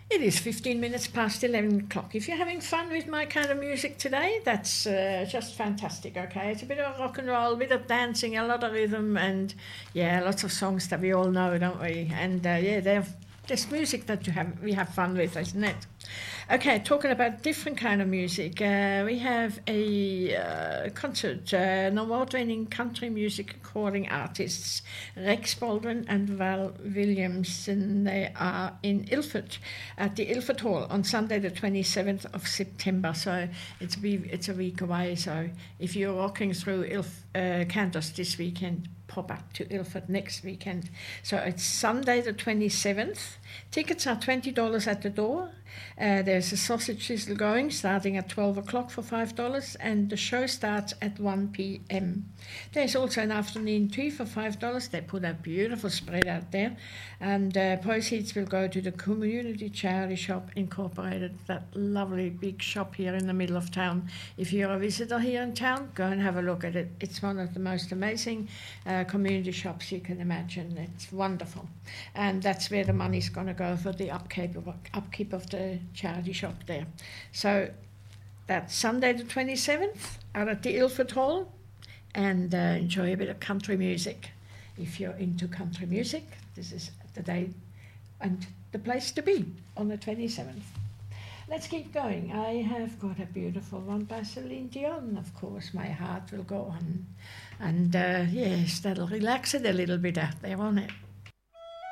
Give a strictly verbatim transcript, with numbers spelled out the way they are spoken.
It is fifteen minutes past eleven o'clock. If you're having fun with my kind of music today, that's uh, just fantastic, okay? It's a bit of rock and roll, a bit of dancing, a lot of rhythm, and yeah, lots of songs that we all know, don't we? And uh, yeah, they're just music that you have we have fun with, isn't it? Okay, talking about different kind of music, uh, we have a uh, concert, uh, an award-winning country music recording artists, Rex Baldwin and Val Williamson. They are in Ilford, at the Ilford Hall on Sunday the twenty-seventh of September, so it's a, week, it's a week away, so if you're walking through Ilf, uh, Candos this weekend, pop up to Ilford next weekend. So it's Sunday the twenty-seventh. Tickets are twenty dollars at the door. Uh, there's a sausage sizzle going starting at twelve o'clock for five dollars, and the show starts at one p.m. There's also an afternoon tea for five dollars. They put a beautiful spread out there, and uh, proceeds will go to the Community Charity Shop Incorporated, that lovely big shop here in the middle of town. If you're a visitor here in town, go and have a look at it. It's one of the most amazing uh, community shops you can imagine. It's wonderful, and that's where the money's going to go for the upkeep of, upkeep of the charity shop there. So that's Sunday the twenty-seventh out at the Ilford Hall, and uh, enjoy a bit of country music. If you're into country music, this is the day and the place to be on the twenty-seventh. Let's keep going. I have got a beautiful one by Celine Dion, of course. My Heart Will Go On. And uh, yes, that'll relax it a little bit out there, won't it?